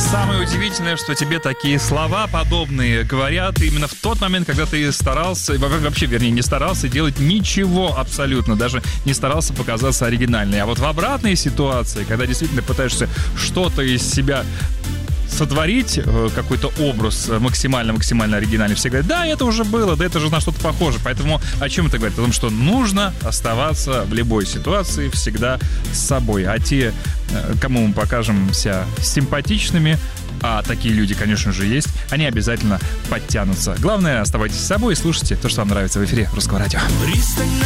Самое удивительное, что тебе такие слова подобные говорят именно в тот момент, когда ты старался, вообще, вернее, не старался делать ничего абсолютно, даже не старался показаться оригинальной. А вот в обратной ситуации, когда действительно пытаешься что-то из себя сотворить, какой-то образ максимально оригинальный, все говорят, да, это уже было, да, это же на что-то похоже. Поэтому о чем это говорит? О том, что нужно оставаться в любой ситуации всегда с собой. А те, кому мы покажемся симпатичными, а такие люди, конечно же, есть, они обязательно подтянутся. Главное, оставайтесь с собой и слушайте то, что вам нравится в эфире Русского радио.